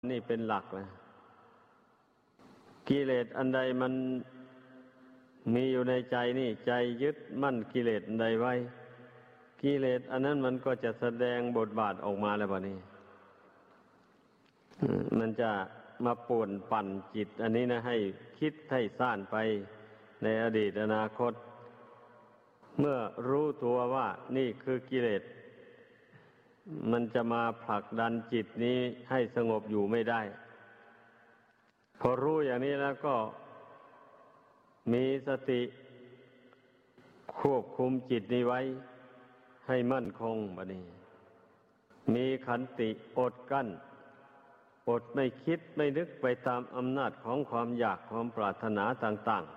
นี่เป็นหลักนะกิเลสอันใดมันมีอยู่ในใจนี่ใจยึดมั่นกิเลสอันใดไว้กิเลสอันนั้นมันก็จะแสดงบทบาทออกมาแล้วบัดนี้มันจะมาป่วนปั่นจิตอันนี้นะให้คิดให้ซ่านไปในอดีตอนาคตเมื่อรู้ตัวว่านี่คือกิเลสมันจะมาผลักดันจิตนี้ให้สงบอยู่ไม่ได้พอรู้อย่างนี้แล้วก็มีสติควบคุมจิตนี้ไว้ให้มั่นคงบัดนี้มีขันติอดกั้นอดไม่คิดไม่นึกไปตามอำนาจของความอยากความปรารถนาต่าง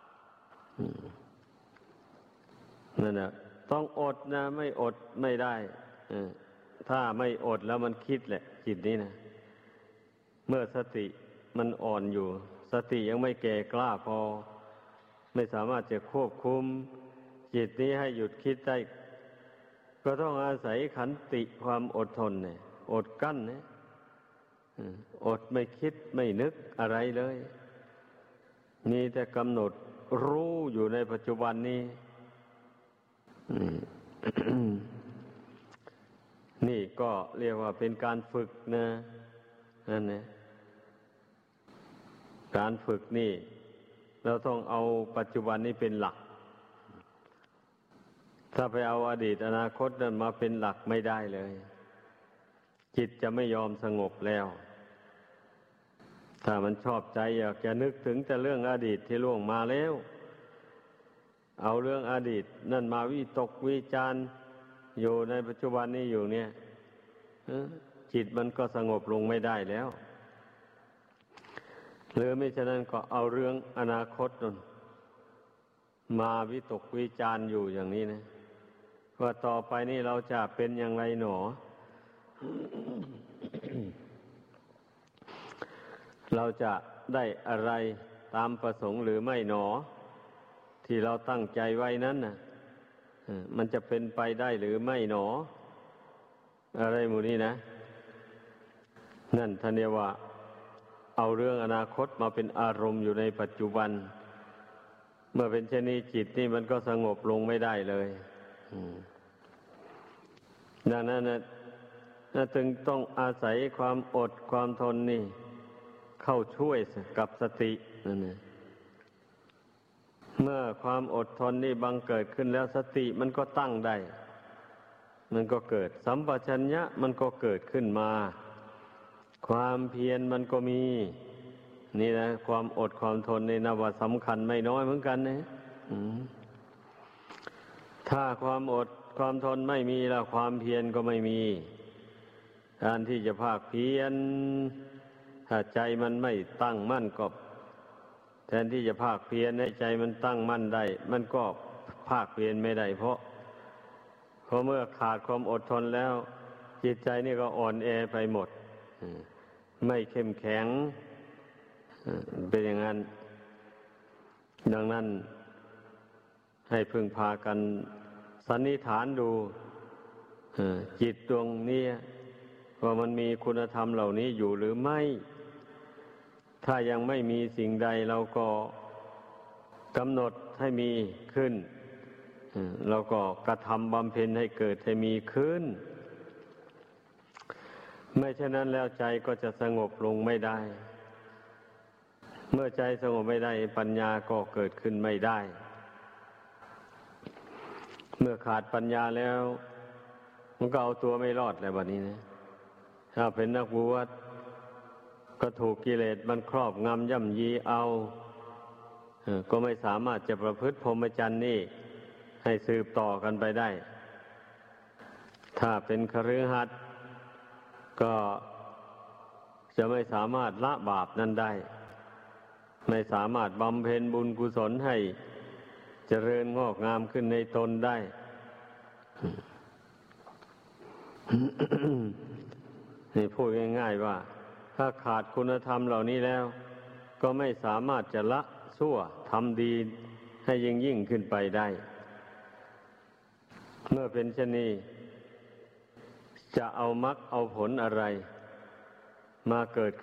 ๆนั่นแหละต้องอดนะไม่อดไม่ได้ถ้าไม่อดแล้วมันคิดแหละจิตนี้นะเมื่อสติมันอ่อนอยู่สติยังไม่แก่กล้าพอไม่สามารถจะควบคุมจิตนี้ให้หยุดคิดได้ก็ต้องอาศัยขันติความอดทนเนี่ยอดกั้นเนี่ยอดไม่คิดไม่นึกอะไรเลยมีแต่กำหนดรู้อยู่ในปัจจุบันนี้นี่ก็เรียกว่าเป็นการฝึกนะนั่นนะการฝึกนี่เราต้องเอาปัจจุบันนี้เป็นหลักถ้าไปเอาอดีตอนาคตนั้นมาเป็นหลักไม่ได้เลยจิตจะไม่ยอมสงบแล้วถ้ามันชอบใจอยากจะนึกถึงแต่เรื่องอดีตที่ล่วงมาแล้วเอาเรื่องอดีตนั่นมาวิตกวิจารณ์อยู่ในปัจจุบันนี้อยู่เนี่ยจิตมันก็สงบลงไม่ได้แล้วหรือไม่ฉะนั้นก็เอาเรื่องอนาคตนั่นมาวิตกวิจารณ์อยู่อย่างนี้นะว่าต่อไปนี่เราจะเป็นอย่างไรหนอ เราจะได้อะไรตามประสงค์หรือไม่หนอที่เราตั้งใจไว้นั้นน่ะมันจะเป็นไปได้หรือไม่หนออะไรหมู่นี้นะนั่นท่านเรียกว่าเอาเรื่องอนาคตมาเป็นอารมณ์อยู่ในปัจจุบันเมื่อเป็นเช่นนี้จิตนี่มันก็สงบลงไม่ได้เลยดังนั้นนะจึงต้องอาศัยความอดความทนนี่เข้าช่วยกับสตินั่นนะเมื่อความอดทนนี่บังเกิดขึ้นแล้วสติมันก็ตั้งได้มันก็เกิดสัมปชัญญะมันก็เกิดขึ้นมาความเพียรมันก็มีนี่นะความอดความทนนี่นับว่าสำคัญไม่น้อยเหมือนกันนะถ้าความอดความทนไม่มีแล้วความเพียรก็ไม่มีการที่จะภาคเพียรถ้าใจมันไม่ตั้งมั่นก็แทนที่จะภาคเพียรให้ใจมันตั้งมั่นได้มันก็ภาคเพียรไม่ได้เพราะเมื่อขาดความอดทนแล้วจิตใจนี่ก็อ่อนแอไปหมดไม่เข้มแข็งเป็นอย่างนั้นดังนั้นให้พึงพากันสันนิษฐานดูจิตดวงนี้ว่ามันมีคุณธรรมเหล่านี้อยู่หรือไม่ถ้ายังไม่มีสิ่งใดเราก็กำหนดให้มีขึ้นเราก็กระทำบำเพ็ญให้เกิดให้มีขึ้นไม่เช่นนั้นแล้วใจก็จะสงบลงไม่ได้เมื่อใจสงบไม่ได้ปัญญาก็เกิดขึ้นไม่ได้เมื่อขาดปัญญาแล้วมันก็เอาตัวไม่รอดเลยบัดนี้นะถ้าเป็นนักบวชก็ถูกกิเลสมันครอบงำย่ำยีเอาก็ไม่สามารถจะประพฤติพรหมจรรย์นี่ให้สืบต่อกันไปได้ถ้าเป็นคฤหัสถ์ก็จะไม่สามารถละบาปนั้นได้ไม่สามารถบำเพ็ญบุญกุศลให้เจริญงอกงามขึ้นในตนได้ นี่พูดง่ายๆว่าถ้าขาดคุณธรรมเหล่านี้แล้วก็ไม่สามารถจะละชั่วทำดีให้ยิ่งขึ้นไปได้เมื่อเป็นเช่นนี้จะเอามรรคเอาผลอะไรมาเกิด